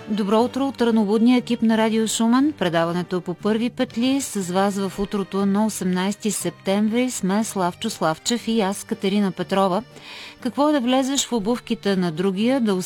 Добро утро от ранобудния екип на Радио Шуман. Предаването по първи петли с вас в утрото на 18 септември сме Славчо Славчев и аз, Катерина Петрова. Какво е да влезеш в обувките на другия, да